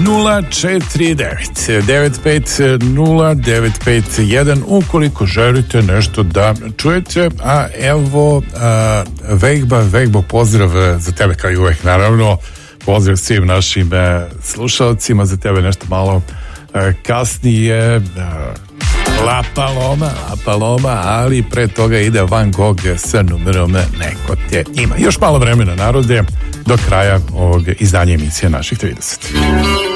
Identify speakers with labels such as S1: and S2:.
S1: 950-951 ukoliko želite nešto da čujete. A evo Vejbo, pozdrav za tebe kao i uvek, naravno. Pozdrav svim našim slušalcima, za tebe nešto malo kasnije. La Paloma, ali pre toga ide Van Gogh sa numerom Neko te ima. Još malo vremena, narode, do kraja ovog izdanja emisije naših 30.